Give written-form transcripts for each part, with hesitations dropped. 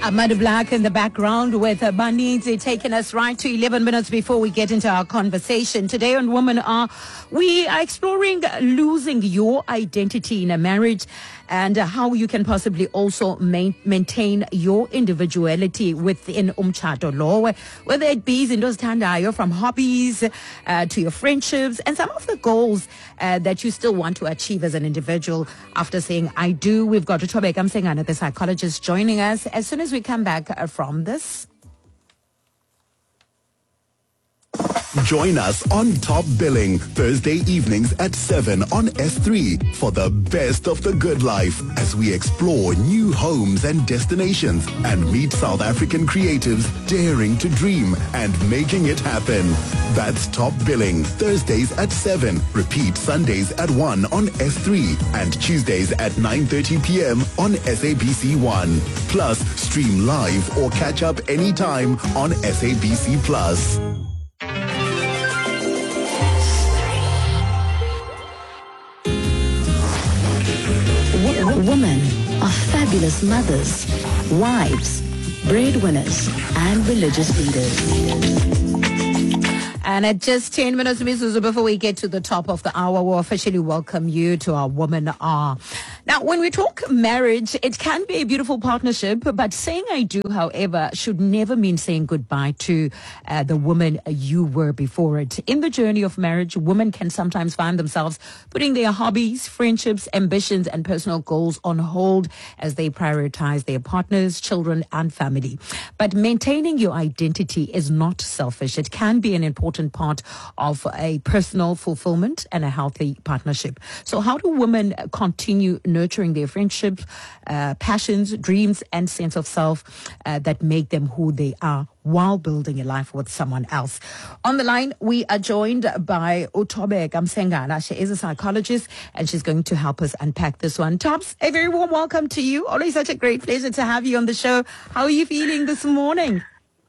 Amanda Black in the background with Banidze taking us right to 11 minutes before we get into our conversation. Today on Women Are, we are exploring losing your identity in a marriage and how you can possibly also maintain your individuality within umtshato lo, whether it be izinto ozithandayo, from hobbies to your friendships and some of the goals that you still want to achieve as an individual after saying I do. We've got Utobeka Msengana, the psychologist, joining us as soon as we come back from this. Join us on Top Billing Thursday evenings at 7 on S3 for the best of the good life as we explore new homes and destinations and meet South African creatives daring to dream and making it happen. That's Top Billing Thursdays at 7. Repeat Sundays at 1 on S3 and Tuesdays at 9:30 p.m. on SABC1. Plus, stream live or catch up anytime on SABC Plus. Women are fabulous mothers, wives, breadwinners, and religious leaders. And at just 10 minutes, Mrs. before we get to the top of the hour, we'll officially welcome you to our Women Are. Now, when we talk marriage, it can be a beautiful partnership, but saying I do, however, should never mean saying goodbye to the woman you were before it. In the journey of marriage, women can sometimes find themselves putting their hobbies, friendships, ambitions, and personal goals on hold as they prioritize their partners, children, and family. But maintaining your identity is not selfish. It can be an important part of a personal fulfillment and a healthy partnership. So how do women continue nurturing their friendships, passions, dreams, and sense of self that make them who they are while building a life with someone else? On the line, we are joined by Utobeka Msengana. She is a psychologist, and she's going to help us unpack this one. Tops, a very warm welcome to you. Always such a great pleasure to have you on the show. How are you feeling this morning?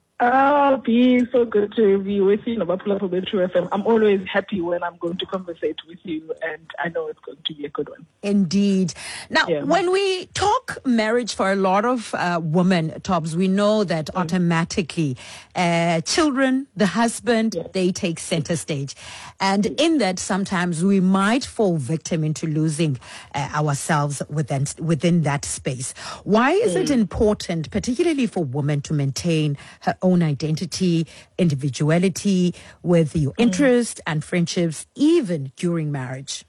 Be so good to be with you, Nobapula for True FM. I'm always happy when I'm going to conversate with you, and I know it's going to be a good one. Indeed. Now, when we talk marriage for a lot of women, Tops, we know that automatically children, the husband, they take center stage. And in that, sometimes we might fall victim into losing ourselves within that space. Why is it important, particularly for women, to maintain her own identity, individuality with your interests and friendships, even during marriage?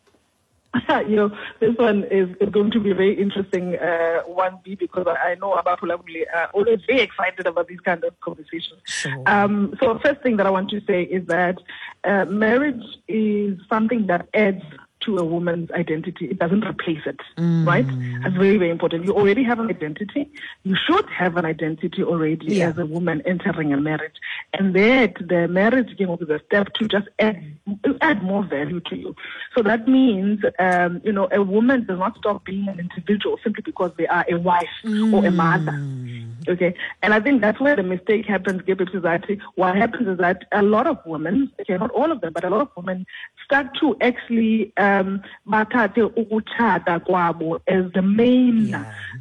This one is going to be a very interesting one, B, because I know Abapula are always very excited about these kind of conversations. Sure. So first thing that I want to say is that marriage is something that adds to a woman's identity. It doesn't replace it, right? That's very, very important. You already have an identity. You should have an identity already as a woman entering a marriage. And that the marriage came up with a step to just add more value to you. So that means, a woman does not stop being an individual simply because they are a wife or a mother. Okay, and I think that's where the mistake happens. What happens is that a lot of women, not all of them, but a lot of women start to actually bathathe ukutshata kwabo as the main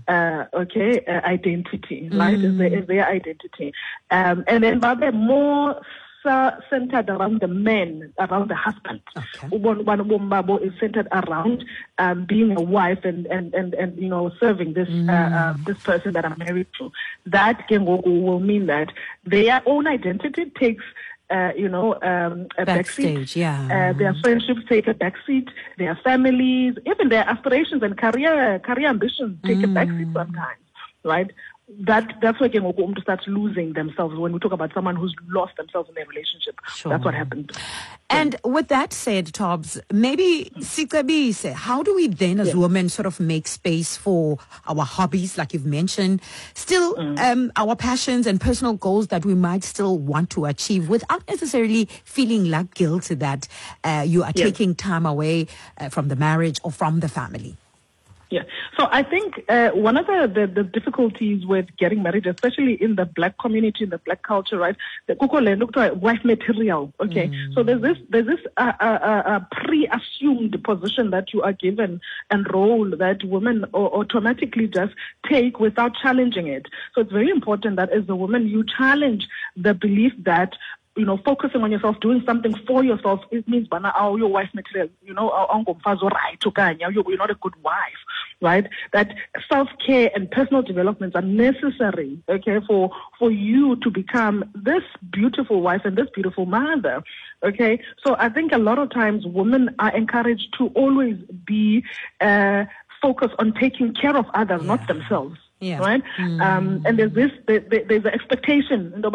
identity, right? As their identity, and then babe more centered around the men, around the husband. Okay. Is centered around being a wife and serving this this person that I'm married to. That will mean that their own identity takes a backseat. Their friendships take a backseat. Their families, even their aspirations and career ambitions take a backseat sometimes, right? That's where to start losing themselves. When we talk about someone who's lost themselves in their relationship, that's what happened. And with that said, Tobbs, maybe Sikabise, how do we then as women sort of make space for our hobbies, like you've mentioned, still our passions and personal goals that we might still want to achieve without necessarily feeling like guilt that you are taking time away from the marriage or from the family? Yeah. So I think one of the difficulties with getting married, especially in the black community, in the black culture, right? The wife material. Okay. So there's this pre-assumed position that you are given and role that women automatically just take without challenging it. So it's very important that as a woman you challenge the belief that, you know, focusing on yourself, doing something for yourself, it means, oh, your wife material, you know, you're not a good wife, right? That self-care and personal developments are necessary, okay, for you to become this beautiful wife and this beautiful mother, okay? So I think a lot of times women are encouraged to always be focused on taking care of others, not themselves. Yeah. Right? And there's an expectation. And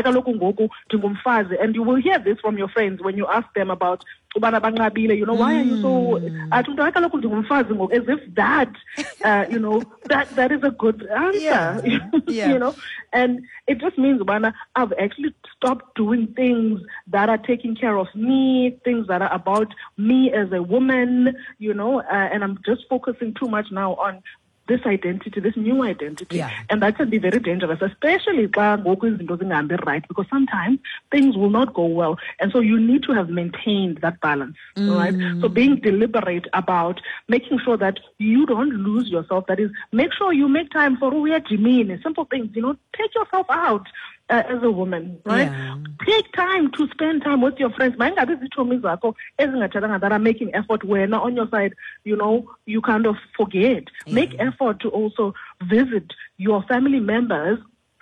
you will hear this from your friends when you ask them about, you know, why are you so, as if that, you know, that is a good answer, you know, and it just means, I've actually stopped doing things that are taking care of me, things that are about me as a woman, you know, and I'm just focusing too much now on this identity, this new identity. Yeah. And that can be very dangerous, especially right, because sometimes things will not go well. And so you need to have maintained that balance, right? So being deliberate about making sure that you don't lose yourself, that is, make sure you make time for simple things, you know, take yourself out. As a woman, right? Yeah. Take time to spend time with your friends. That are making effort where now on your side, you know, you kind of forget. Make effort to also visit your family members